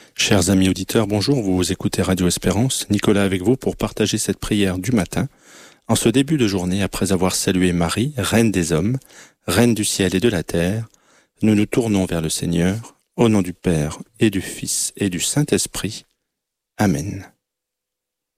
Chers amis auditeurs, bonjour, vous écoutez Radio Espérance, Nicolas avec vous pour partager cette prière du matin. En ce début de journée, après avoir salué Marie, Reine des hommes, Reine du ciel et de la terre, nous nous tournons vers le Seigneur, au nom du Père et du Fils et du Saint-Esprit. Amen.